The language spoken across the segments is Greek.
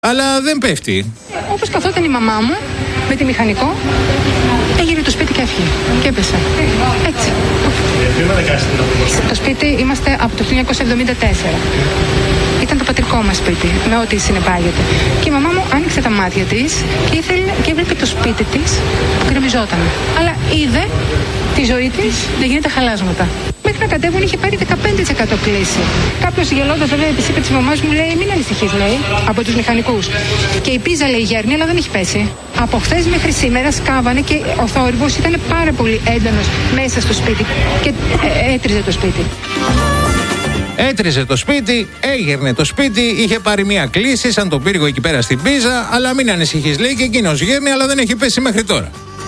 Αλλά δεν πέφτει. Όπως καθόταν η μαμά μου με τη μηχανικό, έγειρε το σπίτι και έφυγε. Και έπεσε. Έτσι. Το σπίτι είμαστε από το 1974. Ήταν το πατρικό μας σπίτι, με ό,τι συνεπάγεται. Και η μαμά μου άνοιξε τα μάτια της και έβλεπε το σπίτι της που γκρεμιζόταν. Αλλά είδε τη ζωή της να γίνεται χαλάσματα. Μέχρι να κατέβουν είχε πάρει 15% κλίση. Κάποιος γελώντας βέβαια της είπε της μαμάς μου, λέει, μην ανησυχείς, λέει, από τους μηχανικούς. Και η πίζα, λέει, γέρνει, αλλά δεν έχει πέσει. Από χθες μέχρι σήμερα σκάβανε και ο θόρυβος ήταν πάρα πολύ έντονος μέσα στο σπίτι και έτριζε το σπίτι. Έτριζε το σπίτι, έγερνε το σπίτι, είχε πάρει μια κλίση σαν το πύργο εκεί πέρα στην πίζα, αλλά μην ανησυχείς, λέει, και εκείνος γέρνει, αλλά δεν έχει πέσει μέχρι τώρα.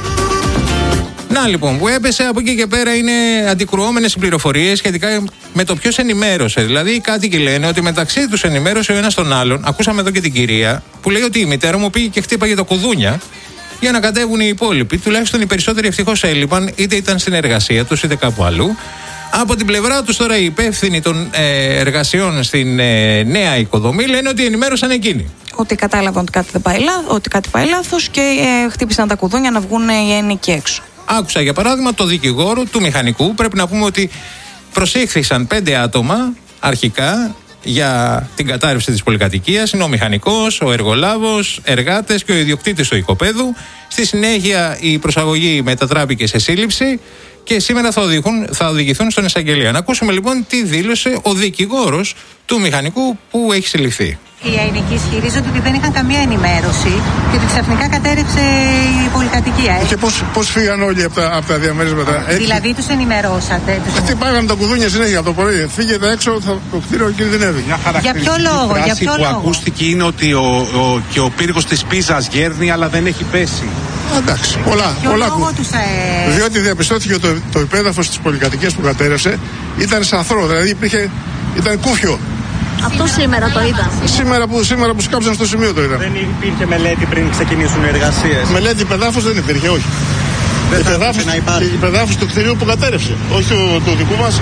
Να λοιπόν, που έπεσε, από εκεί και πέρα είναι αντικρουόμενες οι πληροφορίες σχετικά με το ποιος ενημέρωσε. Δηλαδή, οι κάτοικοι λένε ότι μεταξύ τους ενημέρωσε ο ένας τον άλλον. Ακούσαμε εδώ και την κυρία που λέει ότι η μητέρα μου πήγε και χτύπαγε το κουδούνια για να κατέβουν οι υπόλοιποι. Τουλάχιστον οι περισσότεροι ευτυχώς έλειπαν, είτε ήταν στην εργασία τους είτε κάπου αλλού. Από την πλευρά τους τώρα οι υπεύθυνοι των εργασιών στην νέα οικοδομή λένε ότι ενημέρωσαν εκείνοι. Ότι κατάλαβαν ότι κάτι πάει λάθος και χτύπησαν τα κουδούνια να βγουν οι ένοικοι έξω. Άκουσα για παράδειγμα το δικηγόρο του μηχανικού. Πρέπει να πούμε ότι προσήχθησαν 5 άτομα αρχικά για την κατάρρευση της πολυκατοικίας. Είναι ο μηχανικός, ο εργολάβος, εργάτες και ο ιδιοκτήτης του οικοπαίδου. Στη συνέχεια η προσαγωγή μετατράπηκε σε σύλληψη και σήμερα θα οδηγηθούν στον εισαγγελέα. Να ακούσουμε λοιπόν τι δήλωσε ο δικηγόρος του μηχανικού που έχει συλληφθεί. Οι αεινικοί ισχυρίζονται ότι δεν είχαν καμία ενημέρωση και ότι ξαφνικά κατέρευσε η πολυκατοικία. Και πώς φύγαν όλοι από τα διαμέρισματα. Δηλαδή τους ενημερώσατε. Τι πάγανε τα κουδούνια συνέχεια από το πρωί. Φύγετε έξω, το κτίριο κινδυνεύει. Για ποιο λόγο, για ποιο λόγο. Ακούστηκε είναι ότι και ο πύργος της πίζας γέρνει, αλλά δεν έχει πέσει. Εντάξει, πολλά. Διότι διαπιστώθηκε ότι το υπέδαφος της πολυκατοικίας που κατέρευσε ήταν σαθρό, δηλαδή ήταν κούφιο. Αυτό σήμερα το είδα. Σήμερα που σκάψαν στο σημείο το είδα. Δεν υπήρχε μελέτη πριν ξεκινήσουν οι εργασίες. Μελέτη υπεδάφους δεν υπήρχε, όχι. Η υπεδάφους του κτηρίου που κατέρευσε. Όχι του δικού μας.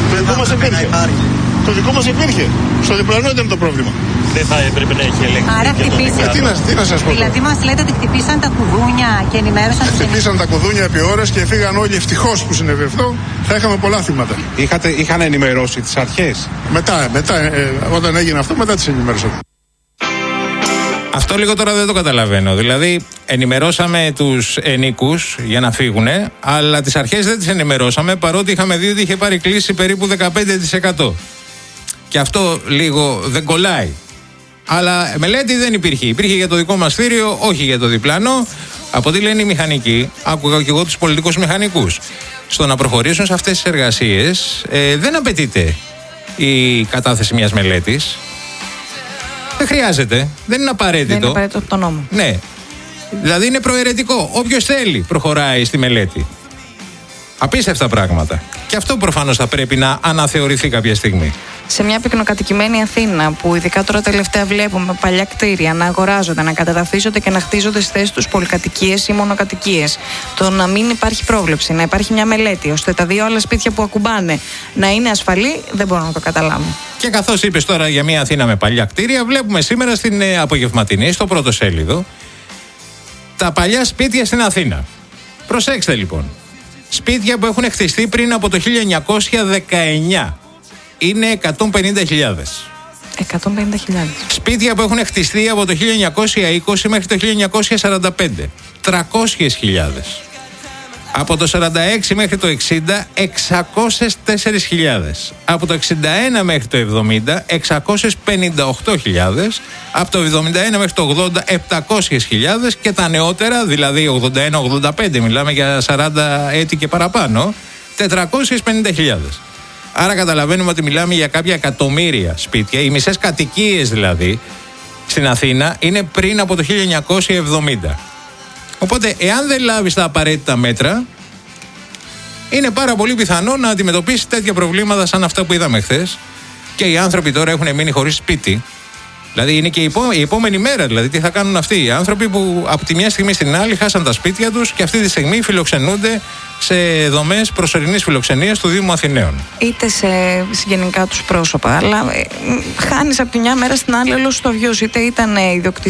Το δικό μας υπήρχε. Στο διπλανό ήταν το πρόβλημα. Δεν θα έπρεπε να έχει ελέγχει. Άρα χτυπήσαν. Τι να σας πω. Δηλαδή μας λέτε ότι χτυπήσαν τα κουδούνια και ενημέρωσαν τους. Χτυπήσαν τα κουδούνια επί ώρες και φύγαν όλοι. Ευτυχώς που συνέβη αυτό. Θα είχαμε πολλά θύματα. Είχαν ενημερώσει τις αρχές. Μετά, όταν έγινε αυτό, μετά τις ενημέρωσαν. Αυτό λίγο τώρα δεν το καταλαβαίνω. Δηλαδή, ενημερώσαμε τους ενοίκους για να φύγουνε, αλλά τις αρχές δεν τις ενημερώσαμε, παρότι είχαμε δει ότι είχε πάρει κλίση περίπου 15%. Και αυτό λίγο δεν κολλάει. Αλλά μελέτη δεν υπήρχε. Υπήρχε για το δικό μας κτίριο, όχι για το διπλανό. Από ό,τι λένε οι μηχανικοί, άκουγα και εγώ τους πολιτικούς μηχανικούς, στο να προχωρήσουν σε αυτές τις εργασίες δεν απαιτείται η κατάθεση μιας μελέτης. Δεν χρειάζεται. Δεν είναι απαραίτητο. Δεν είναι απαραίτητο από τον νόμο. Ναι. Δηλαδή είναι προαιρετικό. Όποιος θέλει προχωράει στη μελέτη. Απίστευτα πράγματα. Και αυτό προφανώς θα πρέπει να αναθεωρηθεί κάποια στιγμή. Σε μια πυκνοκατοικημένη Αθήνα, που ειδικά τώρα τελευταία βλέπουμε παλιά κτίρια να αγοράζονται, να καταδαφίζονται και να χτίζονται στη θέση τους πολυκατοικίες ή μονοκατοικίες, το να μην υπάρχει πρόβλεψη, να υπάρχει μια μελέτη, ώστε τα 2 άλλα σπίτια που ακουμπάνε να είναι ασφαλή, δεν μπορώ να το καταλάβω. Και καθώς είπες τώρα για μια Αθήνα με παλιά κτίρια, βλέπουμε σήμερα στην απογευματινή, στο πρώτο σέλιδο, τα παλιά σπίτια στην Αθήνα. Προσέξτε λοιπόν. Σπίτια που έχουν χτιστεί πριν από το 1919. Είναι 150.000. 150.000. Σπίτια που έχουν χτιστεί από το 1920 μέχρι το 1945. 300.000. Από το 46 μέχρι το 60, 604.000. Από το 61 μέχρι το 70, 658.000. Από το 71 μέχρι το 80, 700.000. Και τα νεότερα, δηλαδή 81-85, μιλάμε για 40 έτη και παραπάνω, 450.000. Άρα καταλαβαίνουμε ότι μιλάμε για κάποια εκατομμύρια σπίτια. Οι μισές κατοικίες δηλαδή στην Αθήνα είναι πριν από το 1970. Οπότε, εάν δεν λάβεις τα απαραίτητα μέτρα, είναι πάρα πολύ πιθανό να αντιμετωπίσεις τέτοια προβλήματα σαν αυτά που είδαμε χθες. Και οι άνθρωποι τώρα έχουν μείνει χωρίς σπίτι. Δηλαδή, είναι και η επόμενη μέρα. Δηλαδή, τι θα κάνουν αυτοί οι άνθρωποι που από τη μια στιγμή στην άλλη χάσαν τα σπίτια τους και αυτή τη στιγμή φιλοξενούνται σε δομές προσωρινής φιλοξενίας του Δήμου Αθηναίων. Είτε σε συγγενικά τους πρόσωπα. Αλλά χάνεις από τη μια μέρα στην άλλη όλο το βιός. Είτε ήταν ιδιοκτησία